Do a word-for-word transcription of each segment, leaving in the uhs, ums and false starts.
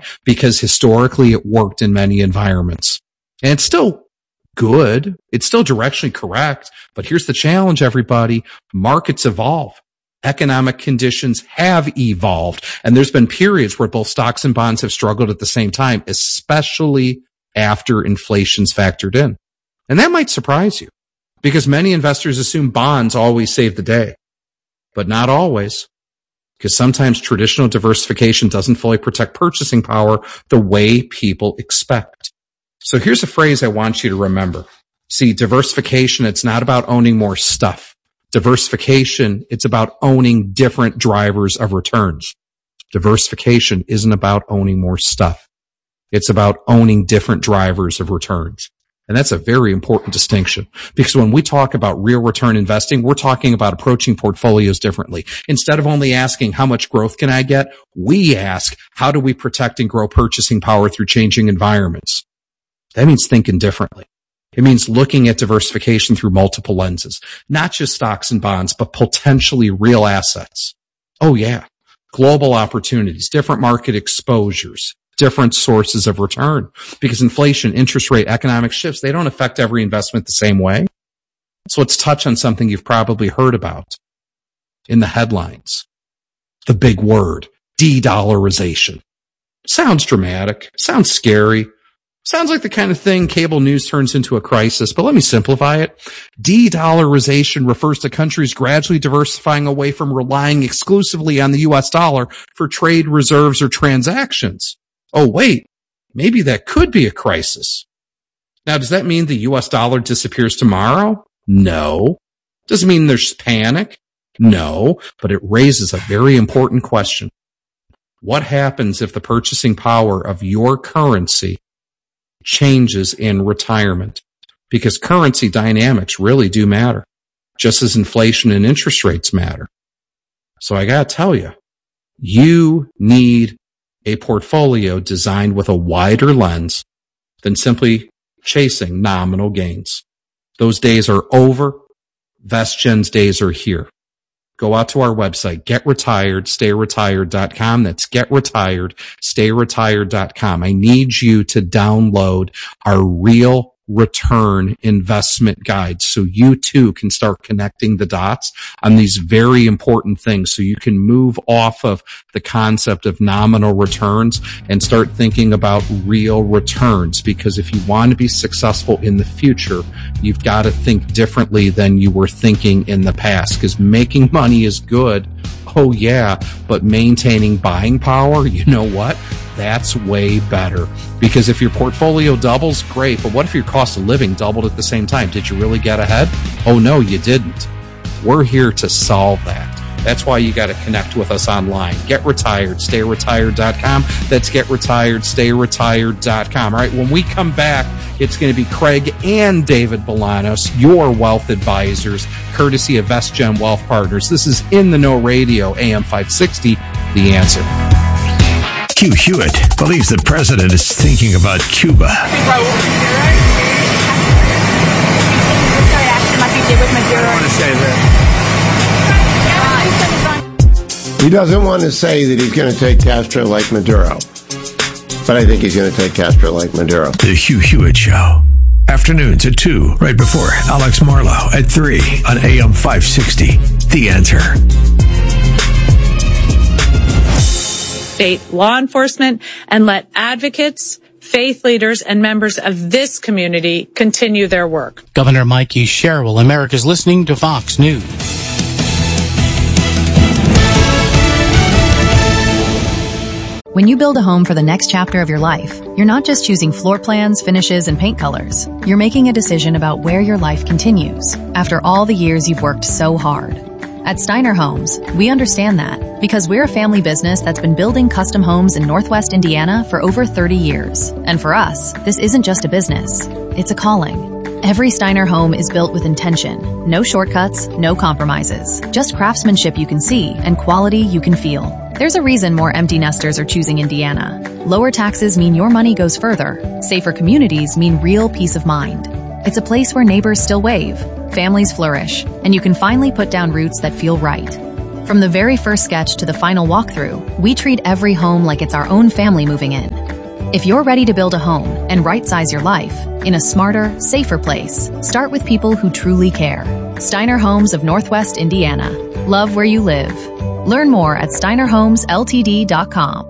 Why? Because historically it worked in many environments. And it's still good. It's still directionally correct. But here's the challenge, everybody. Markets evolve. Economic conditions have evolved. And there's been periods where both stocks and bonds have struggled at the same time, especially after inflation's factored in. And that might surprise you because many investors assume bonds always save the day, but not always. Because sometimes traditional diversification doesn't fully protect purchasing power the way people expect. So here's a phrase I want you to remember. See, diversification, it's not about owning more stuff. Diversification, it's about owning different drivers of returns. Diversification isn't about owning more stuff. It's about owning different drivers of returns. And that's a very important distinction because when we talk about real return investing, we're talking about approaching portfolios differently. Instead of only asking how much growth can I get, we ask how do we protect and grow purchasing power through changing environments? That means thinking differently. It means looking at diversification through multiple lenses, not just stocks and bonds, but potentially real assets. Oh yeah, global opportunities, different market exposures, different sources of return, because inflation, interest rate, economic shifts, they don't affect every investment the same way. So let's touch on something you've probably heard about in the headlines. The big word, de-dollarization. Sounds dramatic, sounds scary, sounds like the kind of thing cable news turns into a crisis, but let me simplify it. De-dollarization refers to countries gradually diversifying away from relying exclusively on the U S dollar for trade reserves or transactions. Oh, wait, maybe that could be a crisis. Now, does that mean the U S dollar disappears tomorrow? No. Does it mean there's panic? No, but it raises a very important question. What happens if the purchasing power of your currency changes in retirement? Because currency dynamics really do matter, just as inflation and interest rates matter. So I gotta tell you, you need a portfolio designed with a wider lens than simply chasing nominal gains. Those days are over. VestGen's days are here. Go out to our website, get retired stay retired dot com. That's get retired stay retired dot com. I need you to download our real return investment guide so you too can start connecting the dots on these very important things so you can move off of the concept of nominal returns and start thinking about real returns. Because if you want to be successful in the future, you've got to think differently than you were thinking in the past, because making money is good. Oh yeah, but maintaining buying power, you know what? That's way better. Because if your portfolio doubles, great, but what if your cost of living doubled at the same time? Did you really get ahead? Oh no, you didn't. We're here to solve that. That's why you got to connect with us online. get retired stay retired dot com. That's get retired stay retired dot com. All right, when we come back, it's going to be Craig and David Bolanos, your wealth advisors, courtesy of VestGen Wealth Partners. This is In the Know Radio, A M five sixty, The Answer. Hugh Hewitt believes the president is thinking about Cuba. I don't want to say that. He doesn't want to say that he's going to take Castro like Maduro, but I think he's going to take Castro like Maduro. The Hugh Hewitt Show. Afternoons at two, right before Alex Marlowe at three on A M five sixty. The Answer. State law enforcement and let advocates, faith leaders, and members of this community continue their work. Governor Mikey Sherrill, America's listening to Fox News. When you build a home for the next chapter of your life, you're not just choosing floor plans, finishes, and paint colors. You're making a decision about where your life continues after all the years you've worked so hard. At Steiner Homes, we understand that because we're a family business that's been building custom homes in Northwest Indiana for over thirty years. And for us, this isn't just a business, it's a calling. Every Steiner home is built with intention. No shortcuts, no compromises. Just craftsmanship you can see and quality you can feel. There's a reason more empty nesters are choosing Indiana. Lower taxes mean your money goes further. Safer communities mean real peace of mind. It's a place where neighbors still wave, families flourish, and you can finally put down roots that feel right. From the very first sketch to the final walkthrough, we treat every home like it's our own family moving in. If you're ready to build a home and right-size your life in a smarter, safer place, start with people who truly care. Steiner Homes of Northwest Indiana. Love where you live. Learn more at steiner homes l t d dot com.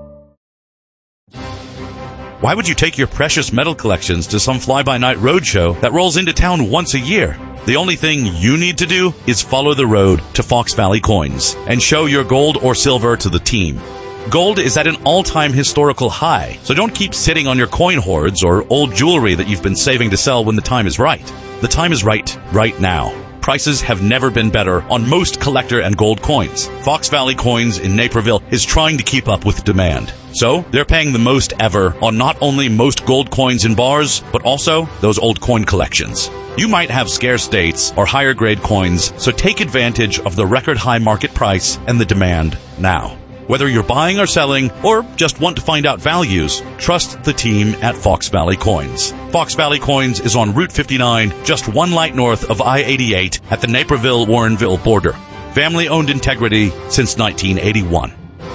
Why would you take your precious metal collections to some fly-by-night roadshow that rolls into town once a year? The only thing you need to do is follow the road to Fox Valley Coins and show your gold or silver to the team. Gold is at an all-time historical high, so don't keep sitting on your coin hoards or old jewelry that you've been saving to sell when the time is right. The time is right, right now. Prices have never been better on most collector and gold coins. Fox Valley Coins in Naperville is trying to keep up with demand. So, they're paying the most ever on not only most gold coins in bars, but also those old coin collections. You might have scarce dates or higher grade coins, so take advantage of the record high market price and the demand now. Whether you're buying or selling, or just want to find out values, trust the team at Fox Valley Coins. Fox Valley Coins is on Route fifty-nine, just one light north of I eighty-eight at the Naperville-Warrenville border. Family-owned integrity since nineteen eighty-one.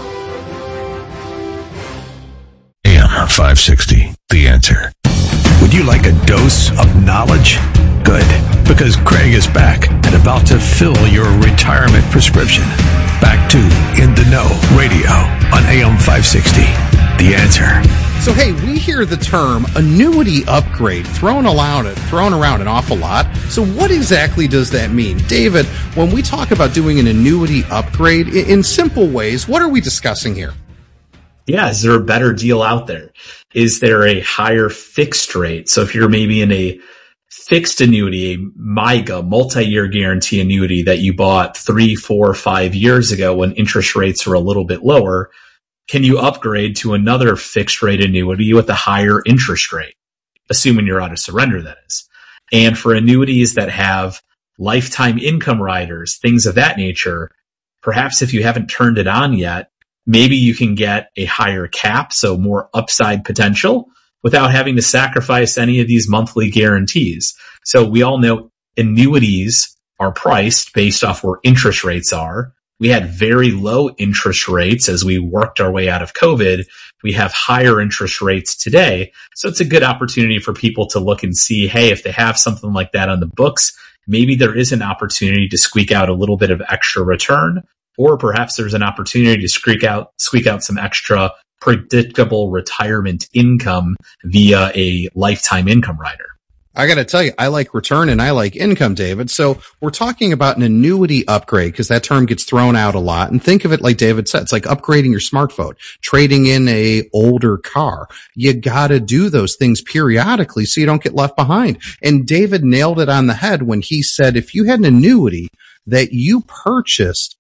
A M five sixty, The Answer. Would you like a dose of knowledge? Good, because Craig is back and about to fill your retirement prescription. Back to In the Know Radio on A M five sixty, The Answer. So, hey, we hear the term annuity upgrade thrown around, thrown around an awful lot. So what exactly does that mean? David, when we talk about doing an annuity upgrade, in simple ways, what are we discussing here? Yeah, is there a better deal out there? Is there a higher fixed rate? So if you're maybe in a fixed annuity, a M I G A, multi-year guarantee annuity that you bought three, four, five years ago when interest rates were a little bit lower, can you upgrade to another fixed rate annuity with a higher interest rate, assuming you're out of surrender, that is? And for annuities that have lifetime income riders, things of that nature, perhaps if you haven't turned it on yet, maybe you can get a higher cap, so more upside potential, without having to sacrifice any of these monthly guarantees. So we all know annuities are priced based off where interest rates are. We had very low interest rates as we worked our way out of COVID. We have higher interest rates today. So it's a good opportunity for people to look and see, hey, if they have something like that on the books, maybe there is an opportunity to squeak out a little bit of extra return, or perhaps there's an opportunity to squeak out, squeak out some extra predictable retirement income via a lifetime income rider. I got to tell you, I like return and I like income, David. So we're talking about an annuity upgrade because that term gets thrown out a lot. And think of it like David said, it's like upgrading your smartphone, trading in a older car. You got to do those things periodically so you don't get left behind. And David nailed it on the head when he said, if you had an annuity that you purchased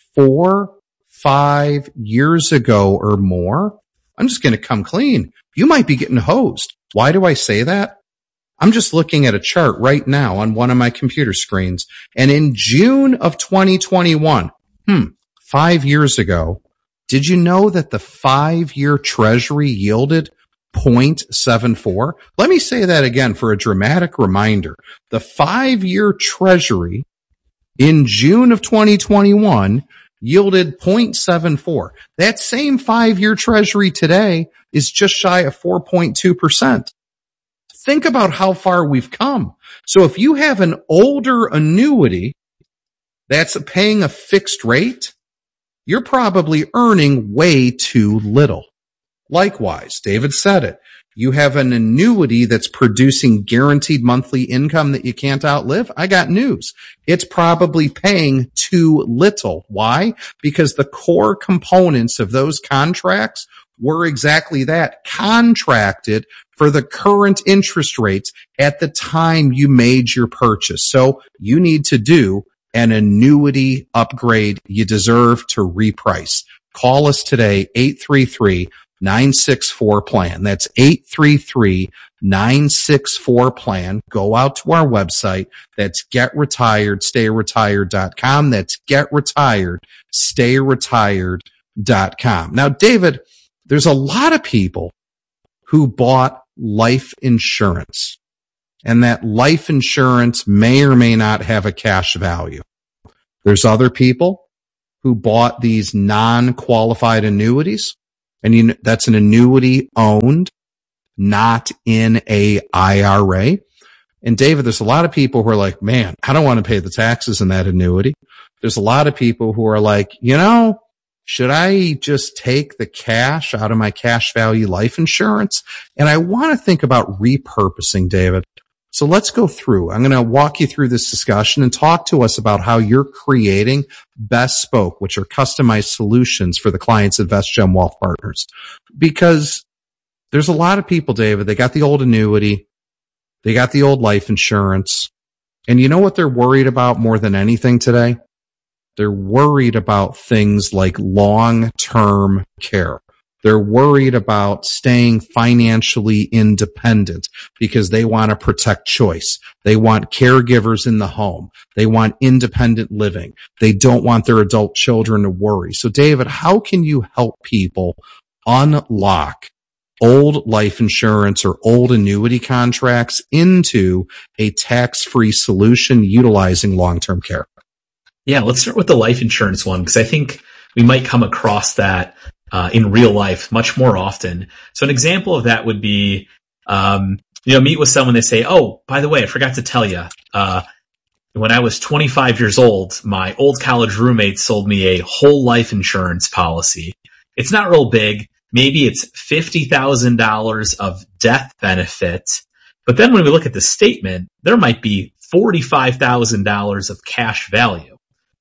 four, five years ago or more, I'm just going to come clean. You might be getting hosed. Why do I say that? I'm just looking at a chart right now on one of my computer screens. And in June of twenty twenty-one, hmm, five years ago, did you know that the five-year treasury yielded zero point seven four? Let me say that again for a dramatic reminder. The five-year treasury in June of twenty twenty-one yielded zero point seven four. That same five-year treasury today is just shy of four point two percent. Think about how far we've come. So if you have an older annuity that's paying a fixed rate, you're probably earning way too little. Likewise, David said it. You have an annuity that's producing guaranteed monthly income that you can't outlive. I got news. It's probably paying too little. Why? Because the core components of those contracts were exactly that, contracted for the current interest rates at the time you made your purchase. So you need to do an annuity upgrade. You deserve to reprice. Call us today, eight three three, nine six four, plan. That's eight three three, nine six four, plan. Go out to our website. That's get retired stay retired dot com. That's get retired stay retired dot com. Now, David, there's a lot of people who bought life insurance, and that life insurance may or may not have a cash value. There's other people who bought these non-qualified annuities. And you know, that's an annuity owned, not in a I R A. And David, there's a lot of people who are like, man, I don't want to pay the taxes in that annuity. There's a lot of people who are like, you know, should I just take the cash out of my cash value life insurance? And I want to think about repurposing, David. So let's go through. I'm going to walk you through this discussion and talk to us about how you're creating bespoke, which are customized solutions for the clients at VestGem Wealth Partners. Because there's a lot of people, David, they got the old annuity, they got the old life insurance, and you know what they're worried about more than anything today? They're worried about things like long-term care. They're worried about staying financially independent because they want to protect choice. They want caregivers in the home. They want independent living. They don't want their adult children to worry. So, David, how can you help people unlock old life insurance or old annuity contracts into a tax-free solution utilizing long-term care? Yeah, let's start with the life insurance one, because I think we might come across that uh, in real life much more often. So an example of that would be, um, you know, meet with someone, they say, oh, by the way, I forgot to tell you, uh, when I was twenty-five years old, my old college roommate sold me a whole life insurance policy. It's not real big. Maybe it's fifty thousand dollars of death benefit. But then when we look at the statement, there might be forty-five thousand dollars of cash value.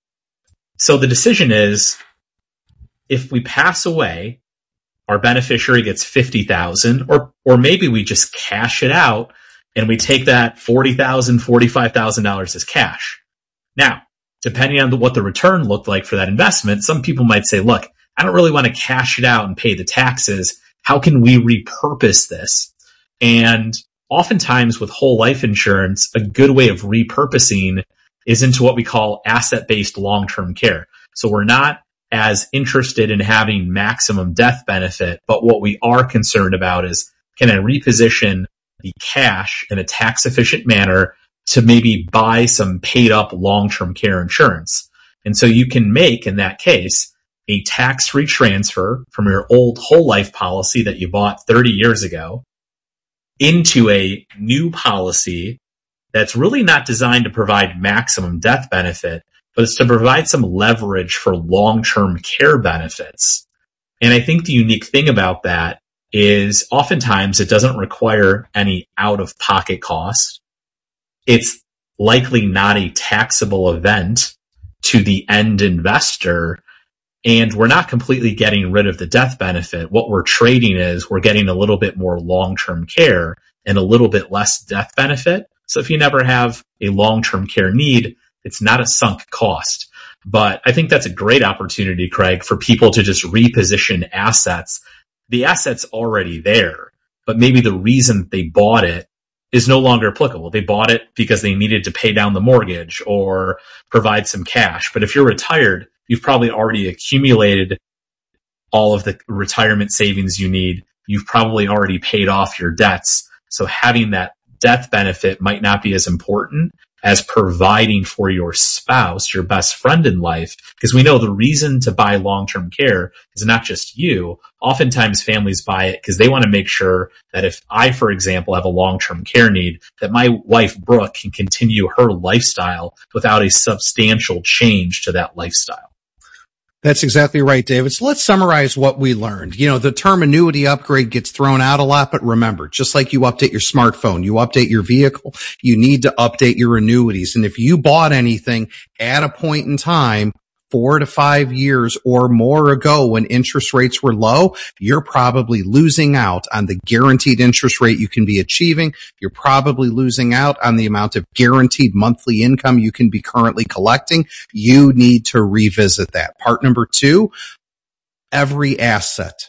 So the decision is, if we pass away, our beneficiary gets fifty thousand dollars, or or maybe we just cash it out and we take that forty thousand dollars, forty-five thousand dollars as cash. Now, depending on the, what the return looked like for that investment, some people might say, look, I don't really want to cash it out and pay the taxes. How can we repurpose this? And oftentimes with whole life insurance, a good way of repurposing is into what we call asset-based long-term care. So we're not as interested in having maximum death benefit, but what we are concerned about is, can I reposition the cash in a tax-efficient manner to maybe buy some paid-up long-term care insurance? And so you can make, in that case, a tax-free transfer from your old whole life policy that you bought thirty years ago into a new policy that's really not designed to provide maximum death benefit, but it's to provide some leverage for long-term care benefits. And I think the unique thing about that is oftentimes it doesn't require any out-of-pocket cost. It's likely not a taxable event to the end investor, and we're not completely getting rid of the death benefit. What we're trading is we're getting a little bit more long-term care and a little bit less death benefit. So if you never have a long-term care need, it's not a sunk cost. But I think that's a great opportunity, Craig, for people to just reposition assets. The asset's already there, but maybe the reason they bought it is no longer applicable. They bought it because they needed to pay down the mortgage or provide some cash. But if you're retired, you've probably already accumulated all of the retirement savings you need. You've probably already paid off your debts. So having that death benefit might not be as important as providing for your spouse, your best friend in life, because we know the reason to buy long-term care is not just you. Oftentimes families buy it because they want to make sure that if I, for example, have a long-term care need, that my wife, Brooke, can continue her lifestyle without a substantial change to that lifestyle. That's exactly right, David. So let's summarize what we learned. You know, the term annuity upgrade gets thrown out a lot, but remember, just like you update your smartphone, you update your vehicle, you need to update your annuities. And if you bought anything at a point in time, four to five years or more ago when interest rates were low, you're probably losing out on the guaranteed interest rate you can be achieving. You're probably losing out on the amount of guaranteed monthly income you can be currently collecting. You need to revisit that. Part number two, every asset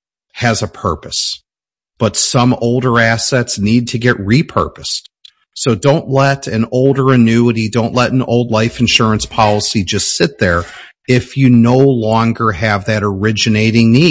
has a purpose, but some older assets need to get repurposed. So don't let an older annuity, don't let an old life insurance policy just sit there if you no longer have that originating need.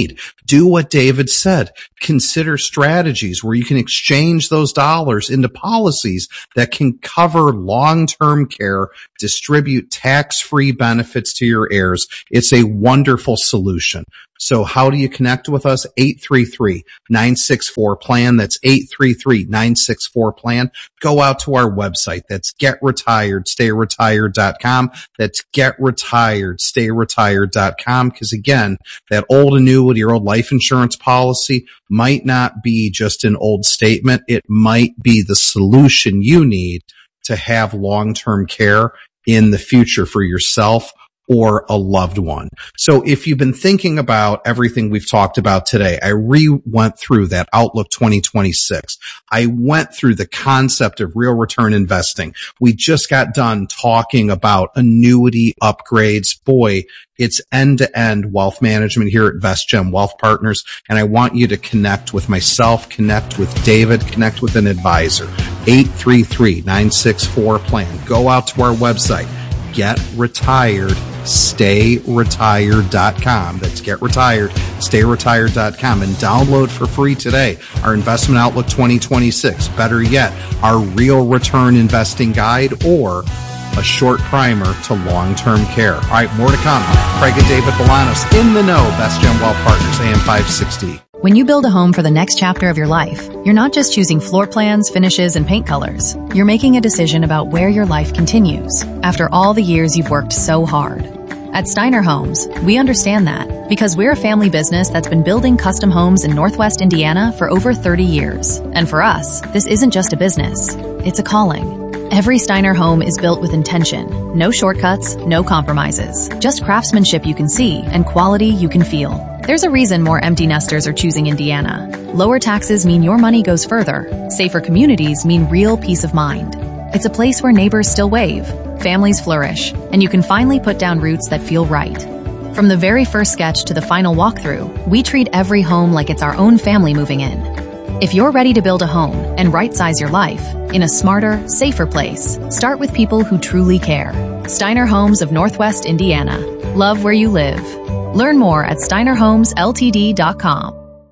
do what David said. Consider strategies where you can exchange those dollars into policies that can cover long-term care, distribute tax-free benefits to your heirs. It's a wonderful solution. So how do you connect with us? eight three three, nine six four, plan. That's eight three three, nine six four, plan. Go out to our website. That's get retired stay retired dot com. That's get retired stay retired dot com. Because again, that old annuity or old life insurance policy might not be just an old statement. It might be the solution you need to have long-term care in the future for yourself or a loved one. So if you've been thinking about everything we've talked about today, I re-went through that Outlook twenty twenty-six. I went through the concept of real return investing. We just got done talking about annuity upgrades. Boy, it's end-to-end wealth management here at VestGem Wealth Partners. And I want you to connect with myself, connect with David, connect with an advisor. eight three three, nine six four, plan. Go out to our website. get retired stay retired dot com. That's get retired stay retired dot com, and download for free today our Investment Outlook twenty twenty-six. Better yet, our Real Return Investing Guide, or a short primer to long-term care. All right, more to come. Craig and David Bolanos in the know. VestGem Wealth Partners, A M five sixty. When you build a home for the next chapter of your life, you're not just choosing floor plans, finishes, and paint colors. You're making a decision about where your life continues after all the years you've worked so hard. At Steiner Homes, we understand that because we're a family business that's been building custom homes in Northwest Indiana for over thirty years. And for us, this isn't just a business, it's a calling. Every Steiner home is built with intention. No shortcuts, no compromises. Just craftsmanship you can see and quality you can feel. There's a reason more empty nesters are choosing Indiana. Lower taxes mean your money goes further. Safer communities mean real peace of mind. It's a place where neighbors still wave, families flourish, and you can finally put down roots that feel right. From the very first sketch to the final walkthrough, we treat every home like it's our own family moving in. If you're ready to build a home and right-size your life in a smarter, safer place, start with people who truly care. Steiner Homes of Northwest Indiana. Love where you live. Learn more at steiner homes l t d dot com.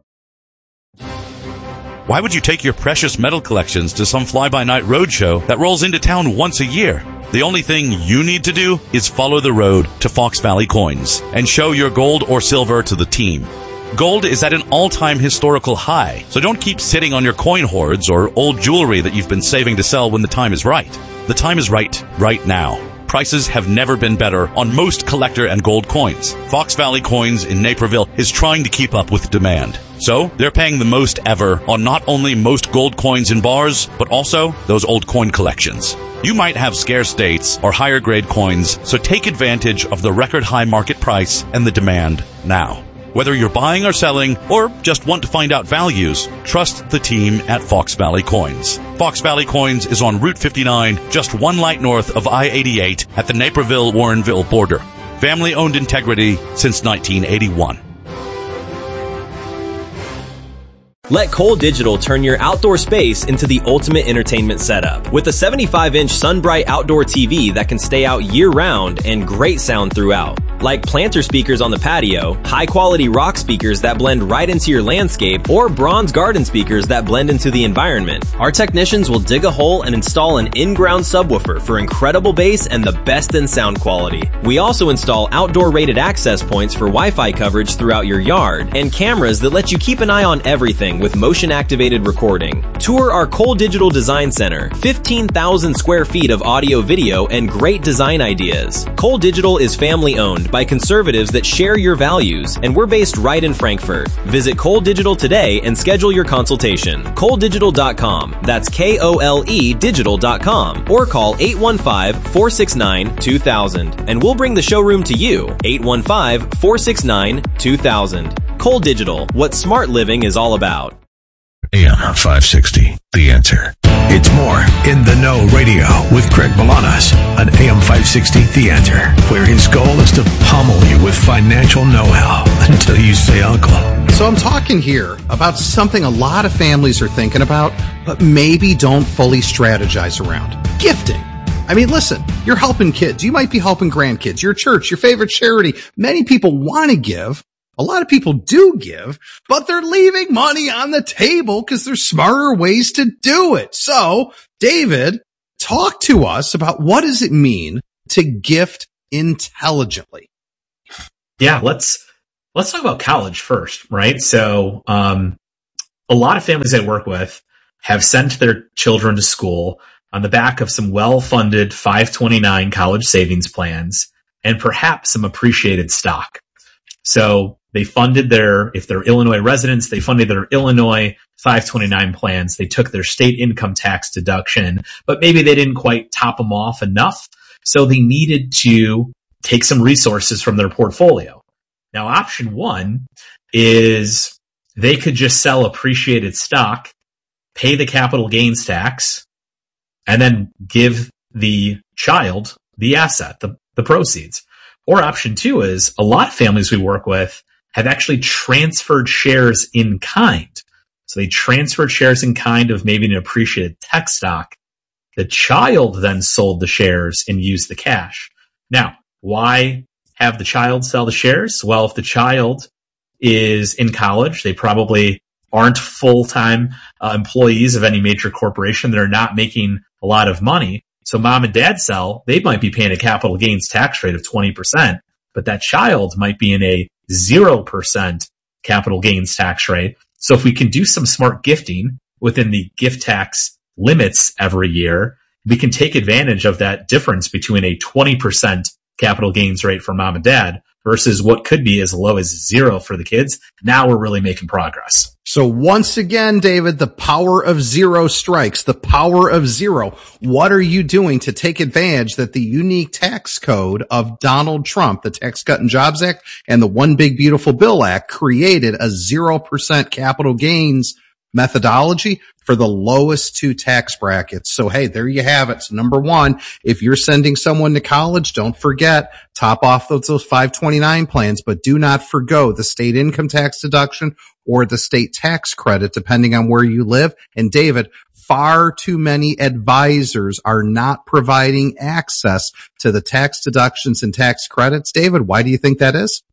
Why would you take your precious metal collections to some fly-by-night roadshow that rolls into town once a year? The only thing you need to do is follow the road to Fox Valley Coins and show your gold or silver to the team. Gold is at an all-time historical high, so don't keep sitting on your coin hoards or old jewelry that you've been saving to sell when the time is right. The time is right, right now. Prices have never been better on most collector and gold coins. Fox Valley Coins in Naperville is trying to keep up with demand. So, they're paying the most ever on not only most gold coins in bars, but also those old coin collections. You might have scarce dates or higher grade coins, so take advantage of the record high market price and the demand now. Whether you're buying or selling, or just want to find out values, trust the team at Fox Valley Coins. Fox Valley Coins is on Route fifty-nine, just one light north of I eighty-eight at the Naperville-Warrenville border. Family-owned integrity since nineteen eighty-one. Let Cole Digital turn your outdoor space into the ultimate entertainment setup. With a seventy-five inch SunBright outdoor T V that can stay out year-round and great sound throughout. Like planter speakers on the patio, high-quality rock speakers that blend right into your landscape, or bronze garden speakers that blend into the environment. Our technicians will dig a hole and install an in-ground subwoofer for incredible bass and the best in sound quality. We also install outdoor-rated access points for Wi-Fi coverage throughout your yard, and cameras that let you keep an eye on everything with motion-activated recording. Tour our Cole Digital Design Center, fifteen thousand square feet of audio, video, and great design ideas. Cole Digital is family-owned by conservatives that share your values, and we're based right in Frankfurt. Visit Cole Digital today and schedule your consultation. Cole Digital dot com. That's K O L E Digital dot com. Or call eight one five, four six nine, two thousand, and we'll bring the showroom to you. eight one five, four six nine, two thousand. Cole Digital, what smart living is all about. A M five sixty, The Answer. It's more In the Know Radio with Craig Bolanos on A M five sixty, The Answer, where his goal is to pummel you with financial know-how until you say uncle. So I'm talking here about something a lot of families are thinking about, but maybe don't fully strategize around. Gifting. I mean, listen, you're helping kids. You might be helping grandkids, your church, your favorite charity. Many people want to give, A lot of people do give, but they're leaving money on the table because there's smarter ways to do it. So, David, talk to us about what does it mean to gift intelligently? Yeah, let's let's talk about college first, right? So, um, a lot of families I work with have sent their children to school on the back of some well-funded five twenty-nine college savings plans and perhaps some appreciated stock. So they funded their, if they're Illinois residents, they funded their Illinois five twenty-nine plans. They took their state income tax deduction, but maybe they didn't quite top them off enough. So they needed to take some resources from their portfolio. Now, option one is they could just sell appreciated stock, pay the capital gains tax, and then give the child the asset, the, the proceeds. Or option two is a lot of families we work with have actually transferred shares in kind. So they transferred shares in kind of maybe an appreciated tech stock. The child then sold the shares and used the cash. Now, why have the child sell the shares? Well, if the child is in college, they probably aren't full-time uh, employees of any major corporation. They're not making a lot of money. So mom and dad sell, they might be paying a capital gains tax rate of twenty percent, but that child might be in a zero percent capital gains tax rate. So if we can do some smart gifting within the gift tax limits every year, we can take advantage of that difference between a twenty percent capital gains rate for mom and dad versus what could be as low as zero for the kids. Now we're really making progress. So once again, David, the power of zero strikes, the power of zero. What are you doing to take advantage that the unique tax code of Donald Trump, the Tax Cut and Jobs Act and the One Big Beautiful Bill Act created a zero percent capital gains methodology for the lowest two tax brackets. So, hey, there you have it. So number one, if you're sending someone to college, don't forget, top off those, those five twenty-nine plans, but do not forgo the state income tax deduction or the state tax credit, depending on where you live. And David, far too many advisors are not providing access to the tax deductions and tax credits. David, why do you think that is?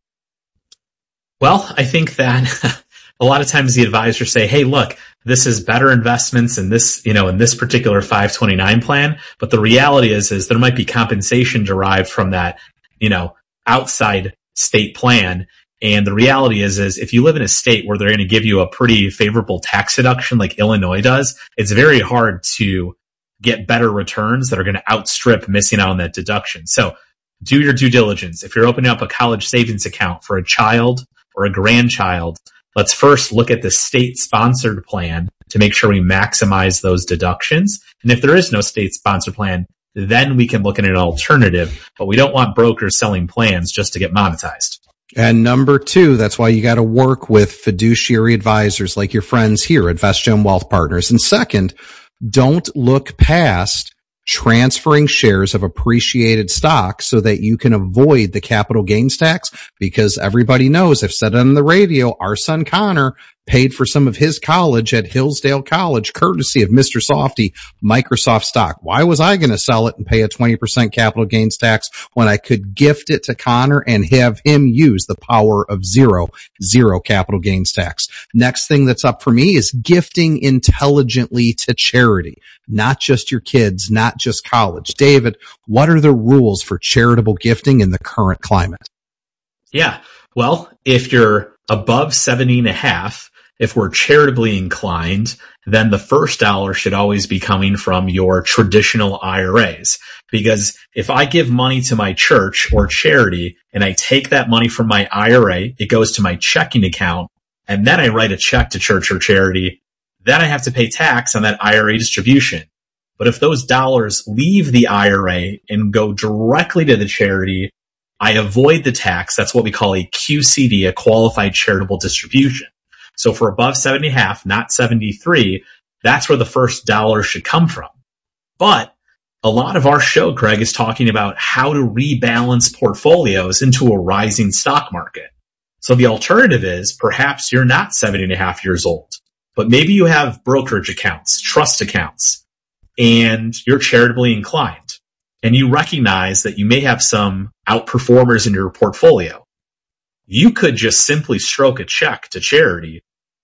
Well, I think that a lot of times the advisors say, hey, look, this is better investments in this, you know, in this particular five twenty-nine plan. But the reality is, is there might be compensation derived from that, you know, outside state plan. And the reality is, is if you live in a state where they're going to give you a pretty favorable tax deduction like Illinois does, it's very hard to get better returns that are going to outstrip missing out on that deduction. So do your due diligence. If you're opening up a college savings account for a child or a grandchild, let's first look at the state-sponsored plan to make sure we maximize those deductions. And if there is no state-sponsored plan, then we can look at an alternative. But we don't want brokers selling plans just to get monetized. And number two, that's why you got to work with fiduciary advisors like your friends here at VestGen Wealth Partners. And second, don't look past transferring shares of appreciated stock so that you can avoid the capital gains tax, because everybody knows, I've said it on the radio, our son Connor paid for some of his college at Hillsdale College courtesy of Mister Softy Microsoft stock. Why was I going to sell it and pay a twenty percent capital gains tax when I could gift it to Connor and have him use the power of zero, zero capital gains tax? Next thing that's up for me is gifting intelligently to charity, not just your kids, not just college. David, what are the rules for charitable gifting in the current climate? Yeah. Well, if you're above seventy and a half, if we're charitably inclined, then the first dollar should always be coming from your traditional I R As. Because if I give money to my church or charity and I take that money from my I R A, it goes to my checking account, and then I write a check to church or charity, then I have to pay tax on that I R A distribution. But if those dollars leave the I R A and go directly to the charity, I avoid the tax. That's what we call a Q C D, a qualified charitable distribution. So for above seventy and a half, not seventy-three, that's where the first dollar should come from. But a lot of our show, Craig, is talking about how to rebalance portfolios into a rising stock market. So the alternative is perhaps you're not seventy and a half years old, but maybe you have brokerage accounts, trust accounts, and you're charitably inclined. And you recognize that you may have some outperformers in your portfolio. You could just simply stroke a check to charity,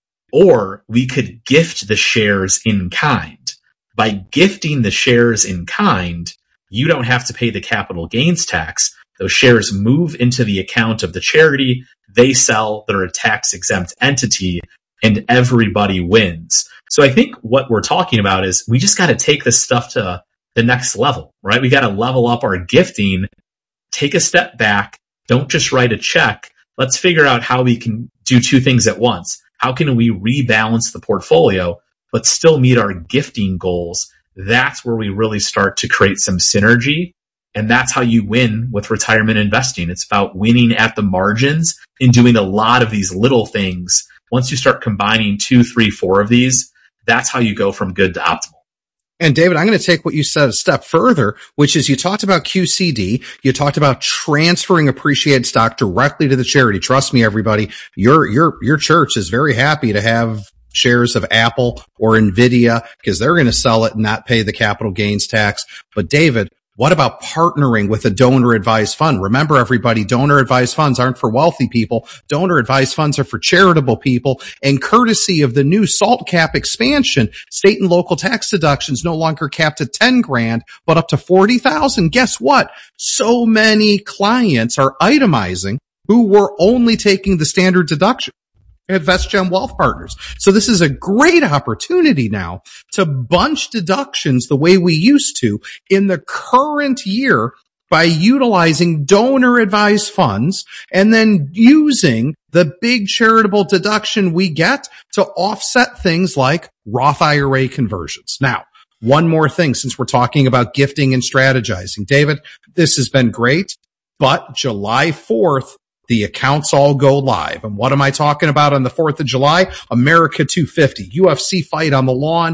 or we could gift the shares in kind. By gifting the shares in kind, you don't have to pay the capital gains tax. Those shares move into the account of the charity. They sell. They're a tax-exempt entity, and everybody wins. So I think what we're talking about is we just got to take this stuff to the next level, right? We got to level up our gifting, take a step back. Don't just write a check. Let's figure out how we can do two things at once. How can we rebalance the portfolio, but still meet our gifting goals? That's where we really start to create some synergy. And that's how you win with retirement investing. It's about winning at the margins and doing a lot of these little things. Once you start combining two, three, four of these, that's how you go from good to optimal. And David, I'm going to take what you said a step further, which is you talked about Q C D. You talked about transferring appreciated stock directly to the charity. Trust me, everybody, your, your, your church is very happy to have shares of Apple or Nvidia because they're going to sell it and not pay the capital gains tax. But David, what about partnering with a donor advised fund? Remember, everybody, donor advised funds aren't for wealthy people. Donor advised funds are for charitable people. And courtesy of the new SALT cap expansion, state and local tax deductions no longer capped at ten grand, but up to forty thousand. Guess what? So many clients are itemizing who were only taking the standard deduction at VestGen Wealth Partners. So this is a great opportunity now to bunch deductions the way we used to in the current year by utilizing donor advised funds and then using the big charitable deduction we get to offset things like Roth I R A conversions. Now, one more thing, since we're talking about gifting and strategizing. David, this has been great, but July fourth, the accounts all go live. And what am I talking about on the fourth of July? America two fifty, U F C fight on the lawn,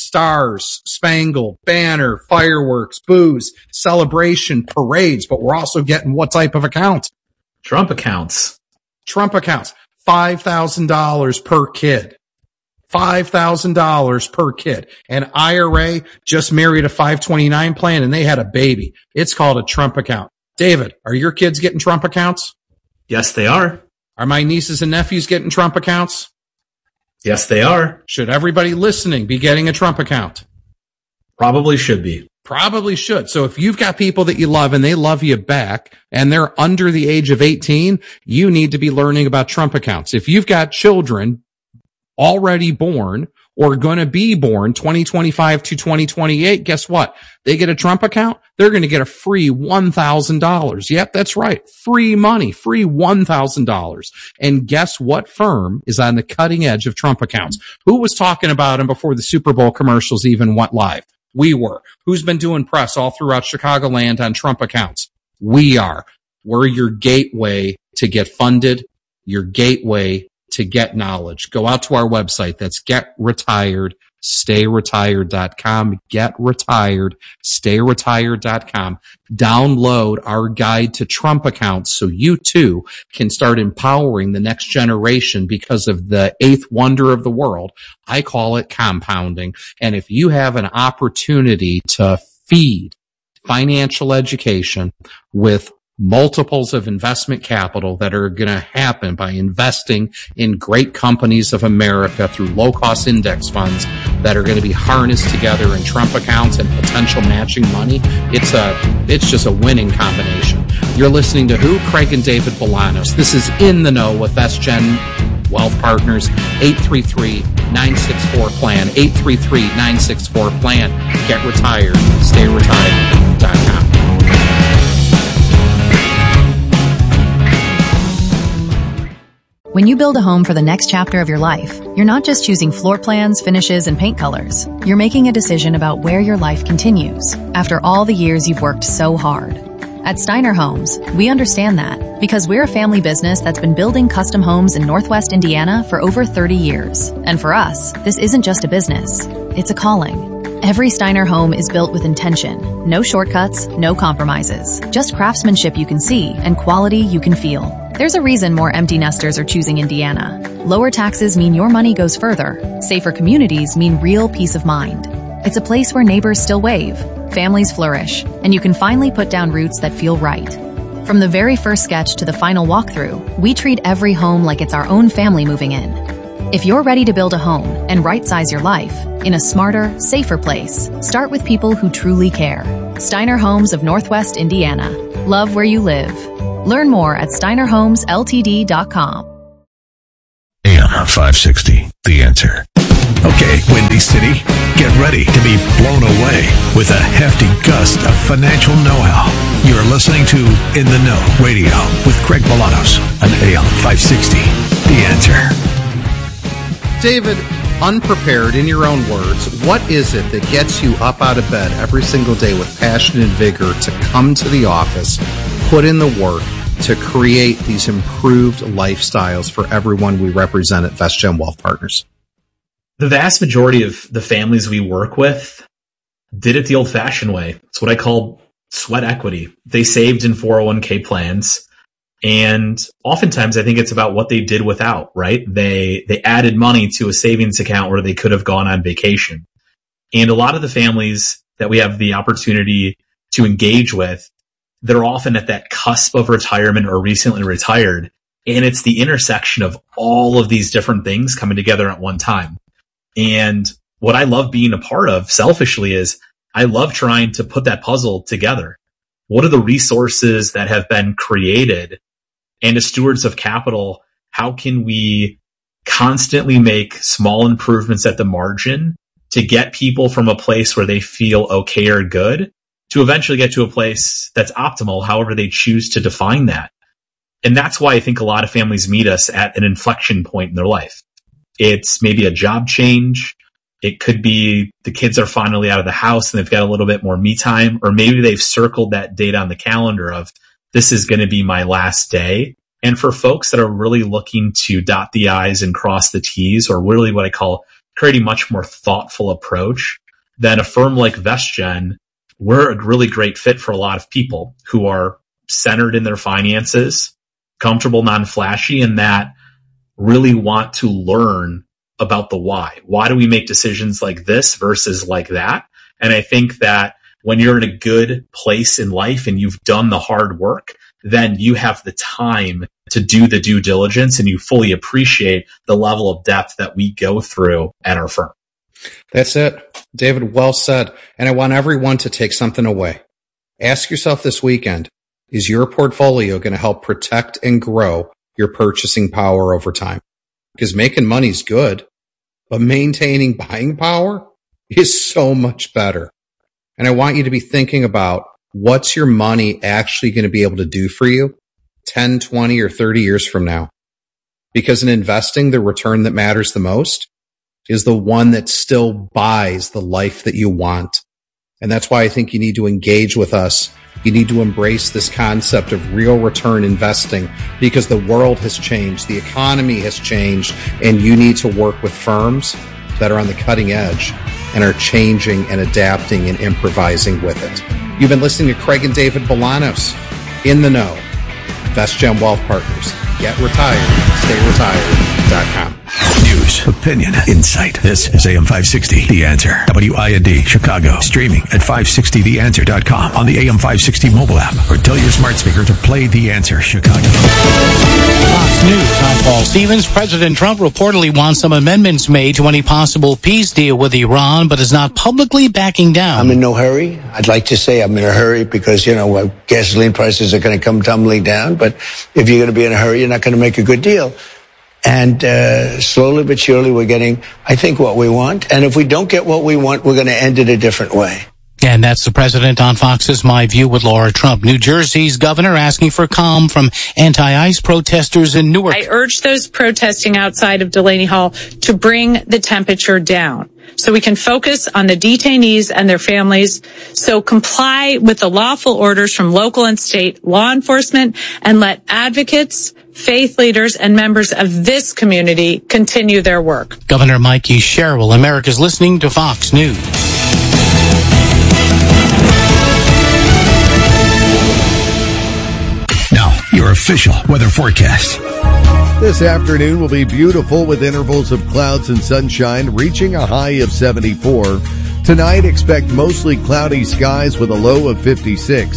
stars, spangled, banner, fireworks, booze, celebration, parades. But we're also getting what type of account? Trump accounts. Trump accounts. five thousand dollars per kid. five thousand dollars per kid. And I R A just married a five twenty-nine plan and they had a baby. It's called a Trump account. David, are your kids getting Trump accounts? Yes, they are. Are my nieces and nephews getting Trump accounts? Yes, they are. Should everybody listening be getting a Trump account? Probably should be. Probably should. So if you've got people that you love and they love you back and they're under the age of eighteen, you need to be learning about Trump accounts. If you've got children already born or going to be born twenty twenty-five to twenty twenty-eight, guess what? They get a Trump account. They're going to get a free one thousand dollars. Yep, that's right. Free money, free one thousand dollars. And guess what firm is on the cutting edge of Trump accounts? Who was talking about them before the Super Bowl commercials even went live? We were. Who's been doing press all throughout Chicagoland on Trump accounts? We are. We're your gateway to get funded, your gateway to get knowledge. Go out to our website. That's get retired stay retired dot com. get retired stay retired dot com. Download our guide to Trump accounts so you too can start empowering the next generation because of the eighth wonder of the world. I call it compounding. And if you have an opportunity to feed financial education with multiples of investment capital that are going to happen by investing in great companies of America through low-cost index funds that are going to be harnessed together in Trump accounts and potential matching money, it's a, it's just a winning combination. You're listening to who? Craig and David Bolanos. This is In the Know with VestGen Wealth Partners. eight three three, nine six four, plan. eight three three, nine six four, plan. Get retired. Stay retired dot com. When you build a home for the next chapter of your life, you're not just choosing floor plans, finishes, and paint colors. You're making a decision about where your life continues after all the years you've worked so hard. At Steiner Homes, we understand that because we're a family business that's been building custom homes in Northwest Indiana for over thirty years. And for us, this isn't just a business, it's a calling. Every Steiner home is built with intention. No shortcuts, no compromises. Just craftsmanship you can see and quality you can feel. There's a reason more empty nesters are choosing Indiana. Lower taxes mean your money goes further. Safer communities mean real peace of mind. It's a place where neighbors still wave, families flourish, and you can finally put down roots that feel right. From the very first sketch to the final walkthrough, we treat every home like it's our own family moving in. If you're ready to build a home and right-size your life in a smarter, safer place, start with people who truly care. Steiner Homes of Northwest Indiana. Love where you live. Learn more at steiner homes l t d dot com. A M five sixty, The Answer. Okay, Windy City, get ready to be blown away with a hefty gust of financial know-how. You're listening to In the Know Radio with Craig Bolanos on A M five sixty, The Answer. David, unprepared, in your own words, what is it that gets you up out of bed every single day with passion and vigor to come to the office, put in the work, to create these improved lifestyles for everyone we represent at VestGen Wealth Partners? The vast majority of the families we work with did it the old-fashioned way. It's what I call sweat equity. They saved in four oh one k plans. And oftentimes I think it's about what they did without, right? They, they added money to a savings account where they could have gone on vacation. And a lot of the families that we have the opportunity to engage with, they're often at that cusp of retirement or recently retired. And it's the intersection of all of these different things coming together at one time. And what I love being a part of selfishly is I love trying to put that puzzle together. What are the resources that have been created? And as stewards of capital, how can we constantly make small improvements at the margin to get people from a place where they feel okay or good to eventually get to a place that's optimal, however they choose to define that? And that's why I think a lot of families meet us at an inflection point in their life. It's maybe a job change. It could be the kids are finally out of the house and they've got a little bit more me time, or maybe they've circled that date on the calendar of this is going to be my last day. And for folks that are really looking to dot the I's and cross the T's, or really what I call creating a much more thoughtful approach, then a firm like VestGen, we're a really great fit for a lot of people who are centered in their finances, comfortable, non-flashy, and that really want to learn about the why. Why do we make decisions like this versus like that? And I think that when you're in a good place in life and you've done the hard work, then you have the time to do the due diligence and you fully appreciate the level of depth that we go through at our firm. That's it. David, well said. And I want everyone to take something away. Ask yourself this weekend, is your portfolio going to help protect and grow your purchasing power over time? Because making money is good, but maintaining buying power is so much better. And I want you to be thinking about what's your money actually going to be able to do for you ten, twenty, or thirty years from now. Because in investing, the return that matters the most is the one that still buys the life that you want. And that's why I think you need to engage with us. You need to embrace this concept of real return investing, because the world has changed, the economy has changed, and you need to work with firms that are on the cutting edge and are changing and adapting and improvising with it. You've been listening to Craig and David Bolanos, In the Know, VestGen Wealth Partners. Get retired. Stay retired dot com. News, opinion, insight. This is A M five sixty, The Answer. W I N D, Chicago. Streaming at five sixty the answer dot com on the A M five sixty mobile app, or tell your smart speaker to play The Answer Chicago. Fox News, I'm Paul Stevens. President Trump reportedly wants some amendments made to any possible peace deal with Iran, but is not publicly backing down. I'm in no hurry. I'd like to say I'm in a hurry because, you know, gasoline prices are going to come tumbling down. But if you're going to be in a hurry, you're not going to make a good deal. And uh slowly but surely we're getting, I think, what we want. And if we don't get what we want, we're going to end it a different way. And that's the president on Fox's My View with Laura Trump. New Jersey's governor asking for calm from anti-ICE protesters in Newark. I urge those protesting outside of Delaney Hall to bring the temperature down so we can focus on the detainees and their families. So comply with the lawful orders from local and state law enforcement and let advocates, faith leaders, and members of this community continue their work. Governor Mikey Sherrill, America's listening to Fox News. Now, your official weather forecast. This afternoon will be beautiful with intervals of clouds and sunshine, reaching a high of seventy-four. Tonight, expect mostly cloudy skies with a low of fifty-six.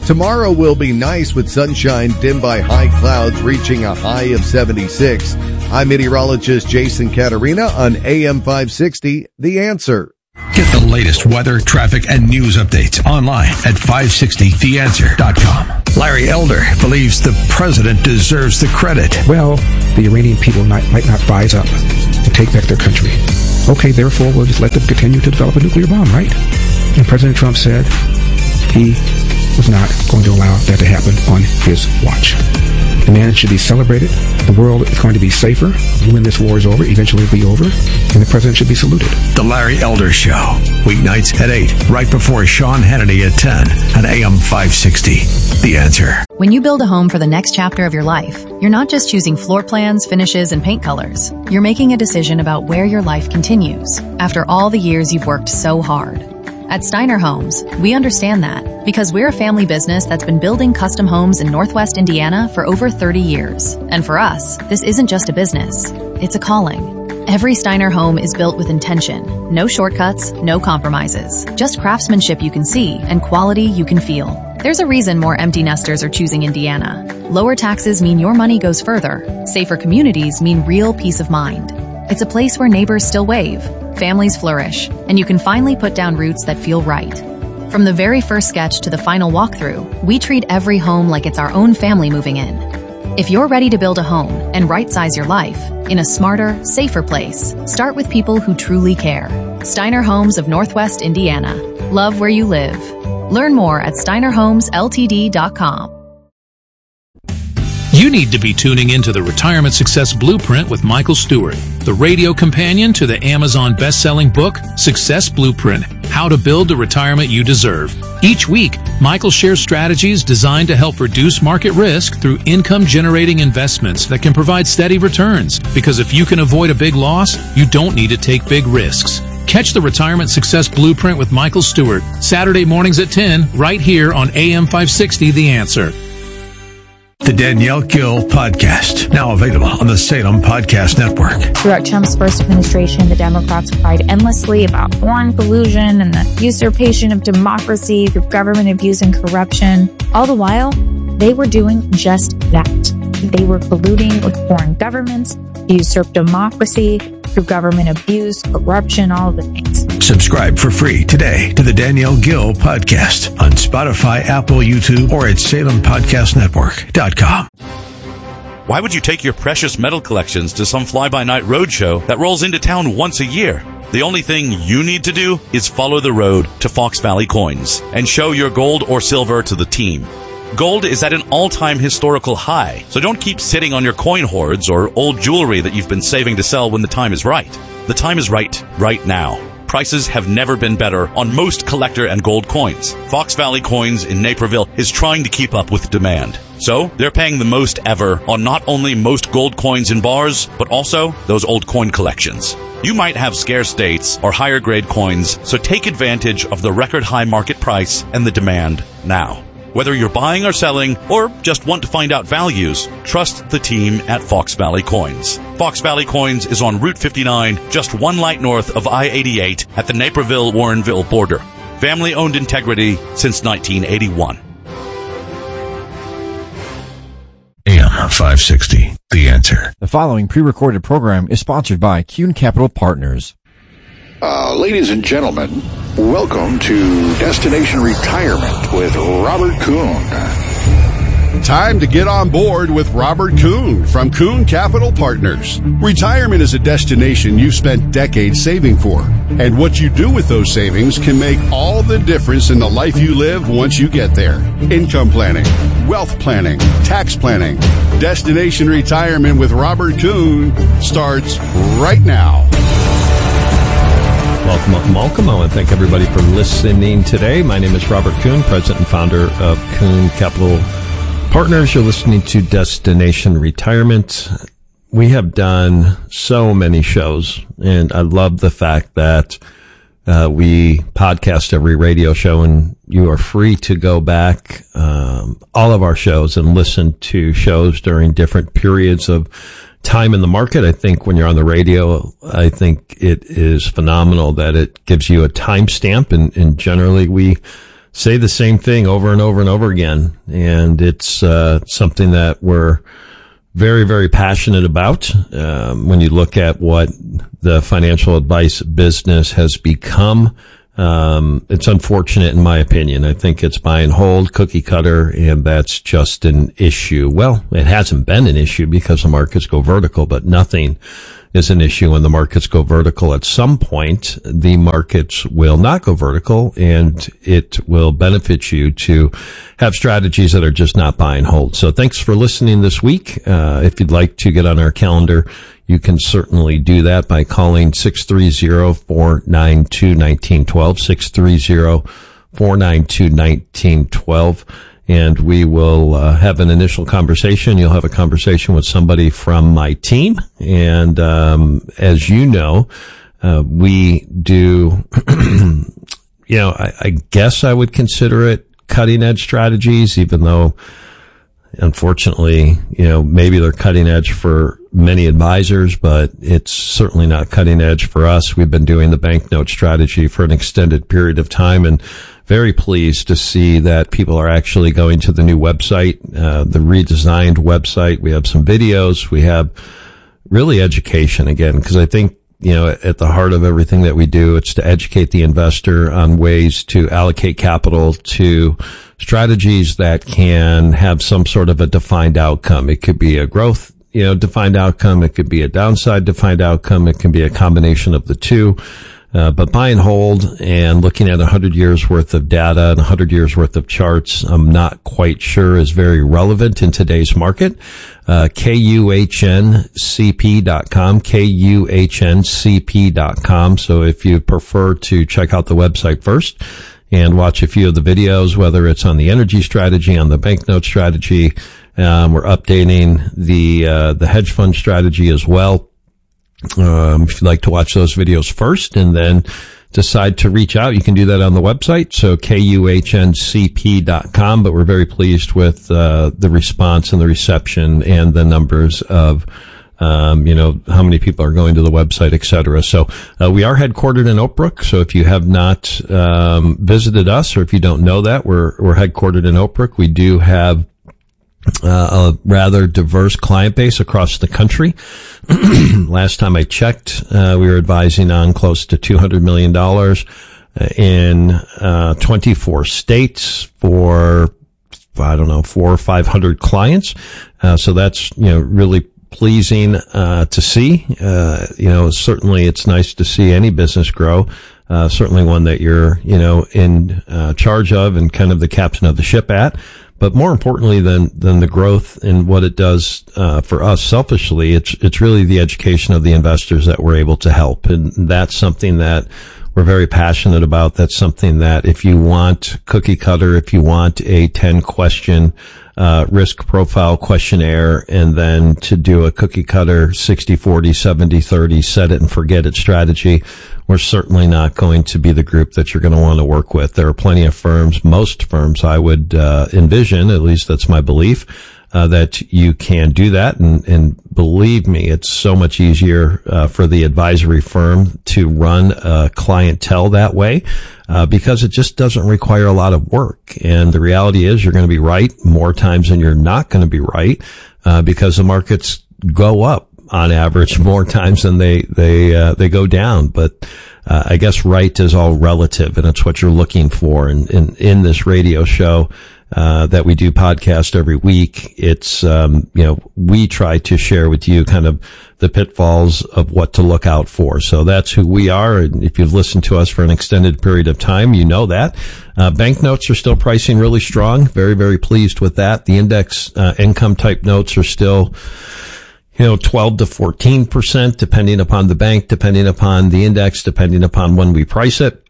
Tomorrow will be nice with sunshine dimmed by high clouds reaching a high of seventy-six. I'm meteorologist Jason Caterina on A M five sixty, The Answer. Get the latest weather, traffic, and news updates online at five sixty the answer dot com. Larry Elder believes the president deserves the credit. Well, the Iranian people might, might not rise up and take back their country. Okay, therefore, we'll just let them continue to develop a nuclear bomb, right? And President Trump said he was not going to allow that to happen on his watch. The man should be celebrated. The world is going to be safer when this war is over. Eventually it'll be over. And the president should be saluted. The Larry Elder Show. Weeknights at eight, right before Sean Hannity at ten on A M five sixty. The Answer. When you build a home for the next chapter of your life, you're not just choosing floor plans, finishes, and paint colors. You're making a decision about where your life continues after all the years you've worked so hard. At Steiner Homes, we understand that because we're a family business that's been building custom homes in Northwest Indiana for over thirty years. And for us, this isn't just a business, it's a calling. Every Steiner home is built with intention. No shortcuts, no compromises. Just craftsmanship you can see and quality you can feel. There's a reason more empty nesters are choosing Indiana. Lower taxes mean your money goes further. Safer communities mean real peace of mind. It's a place where neighbors still wave, families flourish, and you can finally put down roots that feel right. From the very first sketch to the final walkthrough, we treat every home like it's our own family moving in. If you're ready to build a home and right-size your life in a smarter, safer place, start with people who truly care. Steiner Homes of Northwest Indiana. Love where you live. Learn more at steiner homes l t d dot com. You need to be tuning into the Retirement Success Blueprint with Michael Stewart, the radio companion to the Amazon best-selling book, Success Blueprint, How to Build the Retirement You Deserve. Each week, Michael shares strategies designed to help reduce market risk through income-generating investments that can provide steady returns. Because if you can avoid a big loss, you don't need to take big risks. Catch the Retirement Success Blueprint with Michael Stewart, Saturday mornings at ten, right here on A M five sixty, The Answer. The Danielle Gill Podcast, now available on the Salem Podcast Network. Throughout Trump's first administration, the Democrats cried endlessly about foreign collusion and the usurpation of democracy through government abuse and corruption. All the while, they were doing just that. They were colluding with foreign governments to usurp democracy through government abuse, corruption, all of the things. Subscribe for free today to the Danielle Gill Podcast on Spotify, Apple, YouTube, or at salem podcast network dot com. Why would you take your precious metal collections to some fly-by-night roadshow that rolls into town once a year? The only thing you need to do is follow the road to Fox Valley Coins and show your gold or silver to the team. Gold is at an all-time historical high, so don't keep sitting on your coin hoards or old jewelry that you've been saving to sell when the time is right. The time is right, right now. Prices have never been better on most collector and gold coins. Fox Valley Coins in Naperville is trying to keep up with demand. So, they're paying the most ever on not only most gold coins in bars, but also those old coin collections. You might have scarce dates or higher grade coins, so take advantage of the record high market price and the demand now. Whether you're buying or selling, or just want to find out values, trust the team at Fox Valley Coins. Fox Valley Coins is on Route fifty-nine, just one light north of I eighty-eight at the Naperville-Warrenville border. Family-owned integrity since nineteen eighty-one. A M five sixty, The Answer. The following pre-recorded program is sponsored by Kuhn Capital Partners. Uh, ladies and gentlemen, welcome to Destination Retirement with Robert Kuhn. Time to get on board with Robert Kuhn from Kuhn Capital Partners. Retirement is a destination you've spent decades saving for. And what you do with those savings can make all the difference in the life you live once you get there. Income planning, wealth planning, tax planning. Destination Retirement with Robert Kuhn starts right now. Welcome, welcome, welcome. I want to thank everybody for listening today. My name is Robert Kuhn, president and founder of Kuhn Capital Partners. You're listening to Destination Retirement. We have done so many shows, and I love the fact that uh, we podcast every radio show, and you are free to go back um, all of our shows and listen to shows during different periods of time in the market. I think when you're on the radio, I think it is phenomenal that it gives you a timestamp, and, and generally we say the same thing over and over and over again. And it's uh, something that we're very, very passionate about. Um, when you look at what the financial advice business has become, um, it's unfortunate in my opinion. I think it's buy and hold, cookie cutter, and that's just an issue. Well, it hasn't been an issue because the markets go vertical, but nothing is an issue when the markets go vertical. At some point, the markets will not go vertical, and it will benefit you to have strategies that are just not buy and hold. So thanks for listening this week. Uh, if you'd like to get on our calendar, you can certainly do that by calling six three zero, four nine two, one nine one two, six three zero, four nine two, one nine one two. And we will uh, have an initial conversation. You'll have a conversation with somebody from my team. And um, as you know, uh, we do, you know, I, I guess I would consider it cutting edge strategies, even though, unfortunately, you know, maybe they're cutting edge for many advisors, but it's certainly not cutting edge for us. We've been doing the banknote strategy for an extended period of time, and very pleased to see that people are actually going to the new website, uh, the redesigned website. We have some videos. We have really education again, because I think, you know, at the heart of everything that we do, it's to educate the investor on ways to allocate capital to strategies that can have some sort of a defined outcome. It could be a growth, you know, defined outcome. It could be a downside defined outcome. It can be a combination of the two. Uh, but buy and hold and looking at one hundred years worth of data and one hundred years worth of charts, I'm not quite sure is very relevant in today's market. Uh, K U H N C P dot com, K U H N C P dot com. So if you prefer to check out the website first and watch a few of the videos, whether it's on the energy strategy, on the banknote strategy, um, we're updating the, uh, the hedge fund strategy as well. Um, if you'd like to watch those videos first and then decide to reach out, you can do that on the website. So K U H N C P dot com, but we're very pleased with, uh, the response and the reception and the numbers of, um, you know, how many people are going to the website, et cetera. So, uh, we are headquartered in Oak Brook. So if you have not, um, visited us, or if you don't know that, we're, we're headquartered in Oak Brook. We do have Uh, a rather diverse client base across the country. Last time I checked, uh, we were advising on close to two hundred million dollars in, uh, twenty-four states for, I don't know, four or five hundred clients. Uh, so that's, you know, really pleasing, uh, to see. Uh, you know, certainly it's nice to see any business grow. Uh, certainly one that you're, you know, in, uh, charge of and kind of the captain of the ship at. But more importantly than, than the growth and what it does, uh, for us selfishly, it's, it's really the education of the investors that we're able to help. And that's something that we're very passionate about. That's something that if you want cookie cutter, if you want a ten question, uh, risk profile questionnaire, and then to do a cookie cutter sixty forty, seventy thirty, set it and forget it strategy, we're certainly not going to be the group that you're going to want to work with. There are plenty of firms, most firms I would, uh, envision, at least that's my belief, uh, that you can do that. And, and believe me, it's so much easier, uh, for the advisory firm to run a clientele that way, uh, because it just doesn't require a lot of work. And the reality is you're going to be right more times than you're not going to be right, uh, because the markets go up on average more times than they, they, uh, they go down. But, uh, I guess right is all relative, and it's what you're looking for. And in, in this radio show, uh, that we do podcast every week, it's, um, you know, we try to share with you kind of the pitfalls of what to look out for. So that's who we are. And if you've listened to us for an extended period of time, you know that. Uh, banknotes are still pricing really strong. Very, very pleased with that. The index, uh, income type notes are still, you know, twelve to fourteen percent, depending upon the bank, depending upon the index, depending upon when we price it.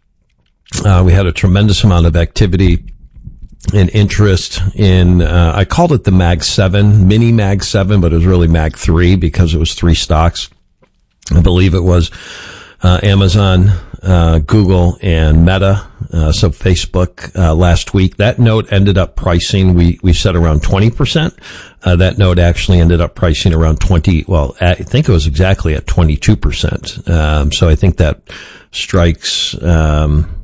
Uh, we had a tremendous amount of activity and interest in, uh, I called it the Mag seven, mini Mag seven, but it was really Mag three because it was three stocks. I believe it was, uh, Amazon, uh, Google and Meta, uh, so Facebook, uh, last week. That note ended up pricing, we, we said around twenty percent. Uh, that note actually ended up pricing around twenty, well, I think it was exactly at twenty-two percent. Um, so I think that strikes, um,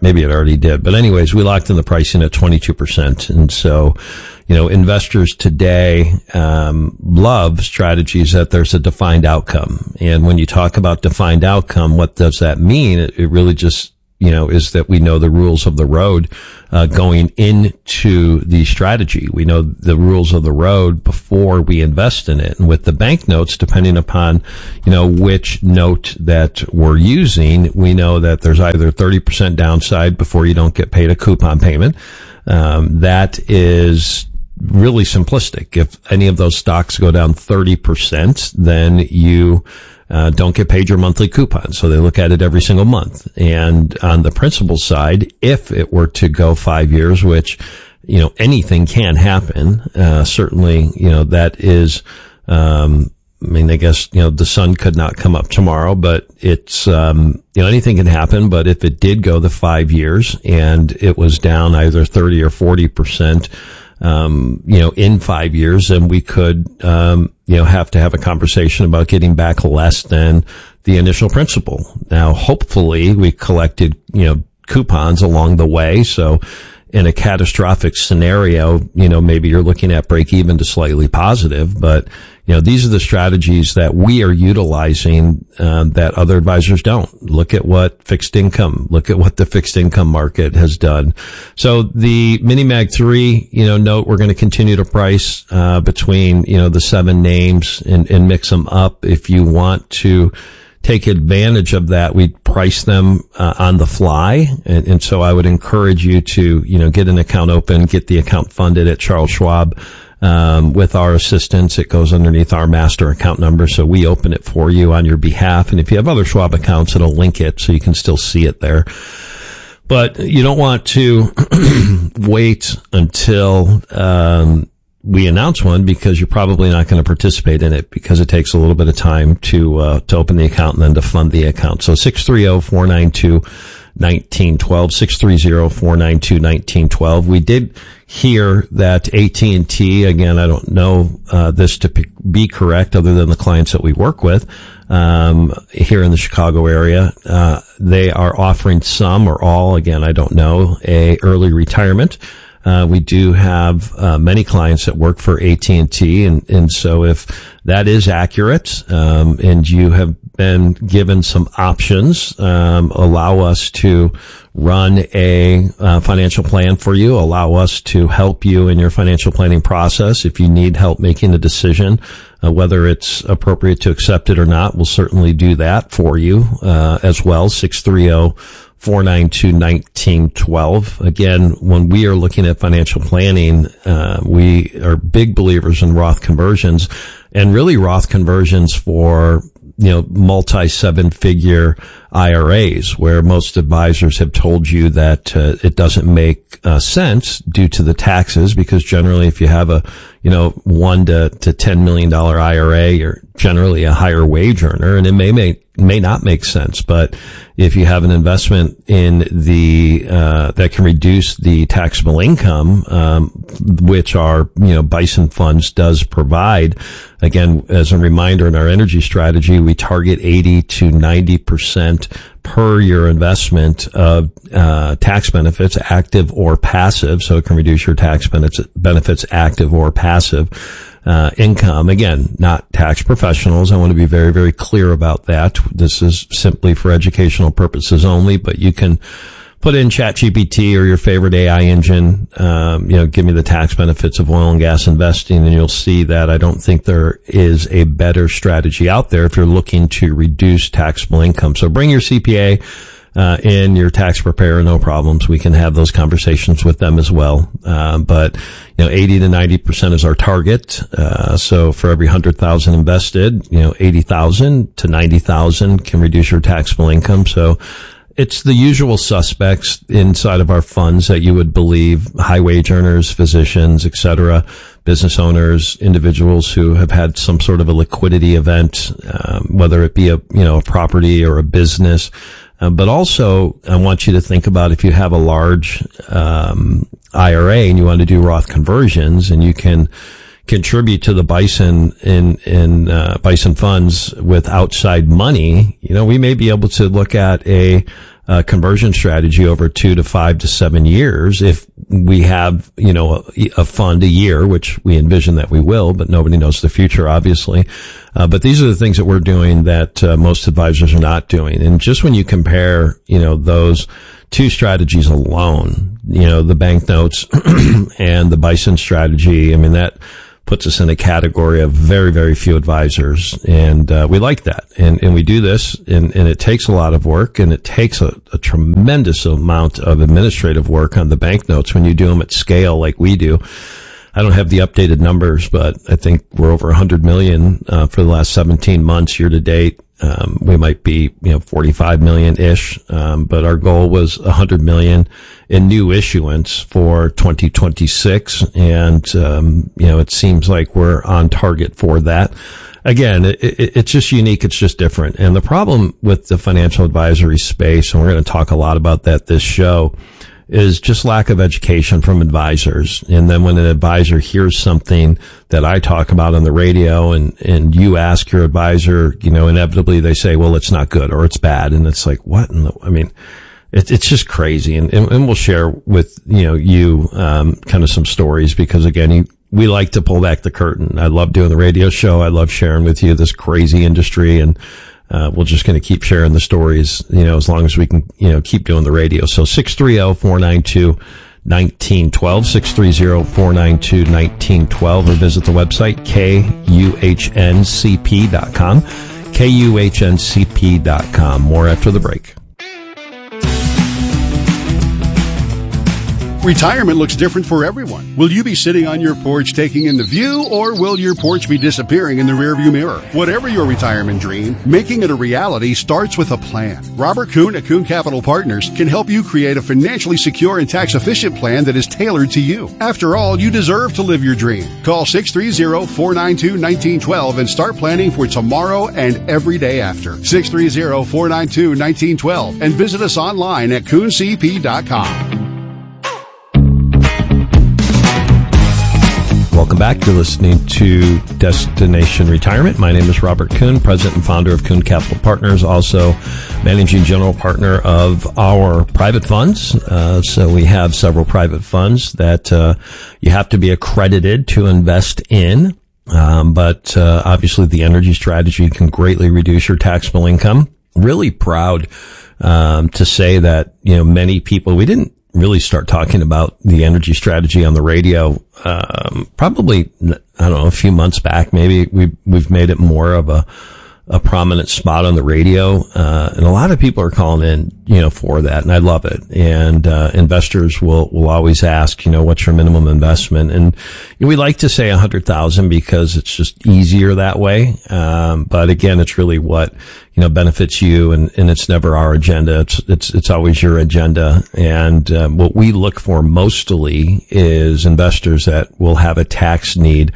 maybe it already did. But anyways, we locked in the pricing at twenty-two percent. And so, you know, investors today, um, love strategies that there's a defined outcome. And when you talk about defined outcome, what does that mean? It, it really just, you know, is that we know the rules of the road, uh, going into the strategy. We know the rules of the road before we invest in it. And with the bank notes, depending upon, you know, which note that we're using, we know that there's either thirty percent downside before you don't get paid a coupon payment. Um, that is really simplistic. If any of those stocks go down thirty percent, then you Uh, don't get paid your monthly coupon. So they look at it every single month. And on the principal side, if it were to go five years, which, you know, anything can happen, uh, certainly, you know, that is, um, I mean, I guess, you know, the sun could not come up tomorrow, but it's, um, you know, anything can happen. But if it did go the five years and it was down either thirty or forty percent, um, you know, in five years, then we could, um, you know, have to have a conversation about getting back less than the initial principal. Now, hopefully we collected, you know, coupons along the way. So in a catastrophic scenario, you know, maybe you're looking at break even to slightly positive, but, you know, these are the strategies that we are utilizing, uh, that other advisors don't. Look at what fixed income, look at what the fixed income market has done. So the Mini Mag three, you know, note we're going to continue to price, uh, between, you know, the seven names and, and mix them up. If you want to take advantage of that, we price them uh, on the fly. And, and so I would encourage you to, you know, get an account open, get the account funded at Charles Schwab. Um, with our assistance, it goes underneath our master account number. So we open it for you on your behalf. And if you have other Schwab accounts, it'll link it so you can still see it there. But you don't want to wait until, um, we announce one, because you're probably not going to participate in it, because it takes a little bit of time to, uh, to open the account and then to fund the account. So six three zero, four nine two, one nine one two, six three zero, four nine two, one nine one two. We did hear that A T and T, again, I don't know, uh, this to be correct other than the clients that we work with, um, here in the Chicago area, uh, they are offering some or all, again, I don't know, a early retirement. Uh, we do have, uh, many clients that work for A T and T. And, and so if that is accurate, um, and you have been given some options, um, allow us to run a uh, financial plan for you, allow us to help you in your financial planning process. If you need help making a decision, uh, whether it's appropriate to accept it or not, we'll certainly do that for you, uh, as well. six three zero, four nine two, one nine one two. Again, when we are looking at financial planning, uh, we are big believers in Roth conversions, and really Roth conversions for, you know, multi seven figure I R As, where most advisors have told you that uh, it doesn't make uh, sense due to the taxes, because generally if you have a, you know, one to, to ten million dollar I R A, you're generally a higher wage earner, and it may make, may not make sense. But if you have an investment in the, uh, that can reduce the taxable income, um, which our, you know, Bison funds does provide. Again, as a reminder, in our energy strategy, we target eighty to ninety percent per your investment of, uh, tax benefits, active or passive. So it can reduce your tax benefits, benefits active or passive. Uh, income. Again, not tax professionals. I want to be very, very clear about that. This is simply for educational purposes only, but you can put in ChatGPT or your favorite A I engine, um, you know, give me the tax benefits of oil and gas investing, and you'll see that I don't think there is a better strategy out there if you're looking to reduce taxable income. So bring your C P A, uh, in your tax preparer, no problems. We can have those conversations with them as well. Uh, but, you know, eighty to ninety percent is our target. Uh, so for every one hundred thousand invested, you know, eighty thousand to ninety thousand can reduce your taxable income. So it's the usual suspects inside of our funds that you would believe: high wage earners, physicians, et cetera, business owners, individuals who have had some sort of a liquidity event, um, whether it be a, you know, a property or a business. Uh, but also, I want you to think about if you have a large um I R A and you want to do Roth conversions, and you can contribute to the Bison in in uh, Bison funds with outside money. You know, we may be able to look at a uh, conversion strategy over two to five to seven years. If we have, you know, a, a fund a year, which we envision that we will, but nobody knows the future, obviously. Uh, but these are the things that we're doing that uh, most advisors are not doing. And just when you compare, you know, those two strategies alone, you know, the banknotes and the Bison strategy, I mean, that puts us in a category of very, very few advisors. And, uh, we like that. And, and we do this and, and it takes a lot of work and it takes a, a tremendous amount of administrative work on the banknotes when you do them at scale like we do. I don't have the updated numbers, but I think we're over one hundred million, uh, for the last seventeen months year to date. Um, we might be, you know, forty-five million-ish, um, but our goal was one hundred million in new issuance for twenty twenty-six. And, um, you know, it seems like we're on target for that. Again, it, it, it's just unique. It's just different. And the problem with the financial advisory space, and we're going to talk a lot about that this show, is just lack of education from advisors. And then when an advisor hears something that I talk about on the radio and, and you ask your advisor, you know, inevitably they say, well, it's not good or it's bad. And it's like, what? In the, I mean, it, it's just crazy. And, and, and we'll share with, you know, you, um, kind of some stories because again, you, we like to pull back the curtain. I love doing the radio show. I love sharing with you this crazy industry and, Uh, we're just going to keep sharing the stories, you know, as long as we can, you know, keep doing the radio. So six three zero, four nine two, one nine one two, six three zero, four nine two, one nine one two, or visit the website K U H N C P dot com, K U H N C P dot com. More after the break. Retirement looks different for everyone. Will you be sitting on your porch taking in the view, or will your porch be disappearing in the rearview mirror? Whatever your retirement dream, making it a reality starts with a plan. Robert Kuhn at Kuhn Capital Partners can help you create a financially secure and tax-efficient plan that is tailored to you. After all, you deserve to live your dream. Call six three zero, four nine two, one nine one two and start planning for tomorrow and every day after. six three zero, four nine two, one nine one two and visit us online at Kuhn C P dot com. Welcome back. You're listening to Destination Retirement. My name is Robert Kuhn, president and founder of Kuhn Capital Partners, also managing general partner of our private funds. Uh, so we have several private funds that uh, you have to be accredited to invest in. Um, but uh, obviously the energy strategy can greatly reduce your taxable income. Really proud um, to say that, you know, many people, we didn't really start talking about the energy strategy on the radio, um, probably, I don't know, a few months back. Maybe we, we've made it more of a, a prominent spot on the radio. Uh, and a lot of people are calling in, you know, for that. And I love it. And, uh, investors will, will always ask, you know, what's your minimum investment? And we like to say a hundred thousand because it's just easier that way. Um, but again, it's really what, you know, benefits you, and, and it's never our agenda. It's, it's, it's always your agenda. And, um, what we look for mostly is investors that will have a tax need,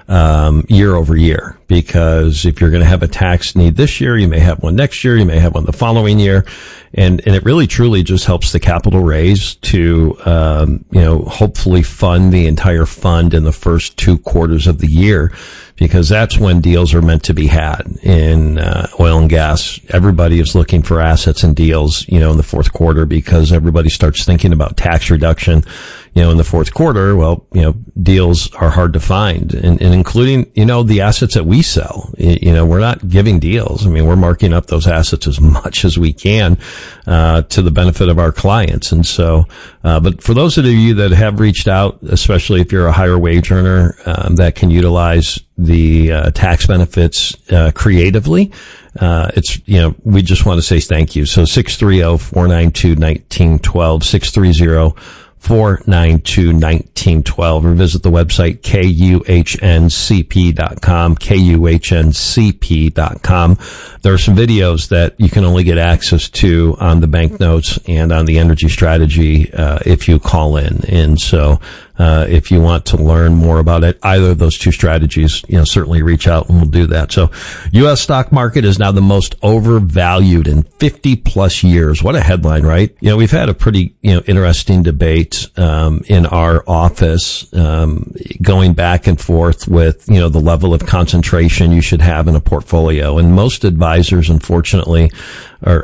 um, year over year. Because if you're going to have a tax need this year, you may have one next year, you may have one the following year. And, and it really truly just helps the capital raise to, um, you know, hopefully fund the entire fund in the first two quarters of the year, because that's when deals are meant to be had in, uh, oil and gas. Everybody is looking for assets and deals, you know, in the fourth quarter because everybody starts thinking about tax reduction, you know, in the fourth quarter. Well, you know, deals are hard to find, and, and including, you know, the assets that we sell. You know, we're not giving deals. I mean, we're marking up those assets as much as we can, uh, to the benefit of our clients. And so, uh, but for those of you that have reached out, especially if you're a higher wage earner, um, that can utilize the, uh, tax benefits, uh, creatively, uh, it's, you know, we just want to say thank you. So six three zero, four nine two, one nine one two, six three zero, four nine two, one nine one two, or visit the website K U H N C P dot com, K U H N C P dot com. There are some videos that you can only get access to on the banknotes and on the energy strategy, uh, if you call in. And so, uh, if you want to learn more about it, either of those two strategies, you know, certainly reach out and we'll do that. So U S stock market is now the most overvalued in fifty plus years. What a headline, right? You know, we've had a pretty, you know, interesting debate, um, in our office, um, going back and forth with, you know, the level of concentration you should have in a portfolio. And most advisors, unfortunately, are, are,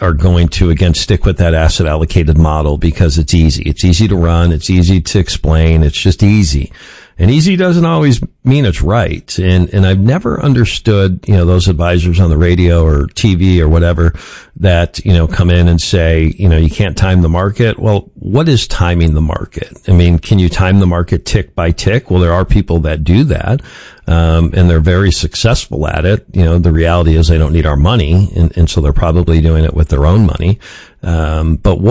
are going to, again, stick with that asset allocated model because it's easy. It's easy to run. It's easy to explain. It's just easy. And easy doesn't always mean it's right. And, and I've never understood, you know, those advisors on the radio or T V or whatever that, you know, come in and say, you know, you can't time the market. Well, what is timing the market? I mean, can you time the market tick by tick? Well, there are people that do that. Um, and they're very successful at it. You know, the reality is they don't need our money. And, and so they're probably doing it with their own money. Um, but what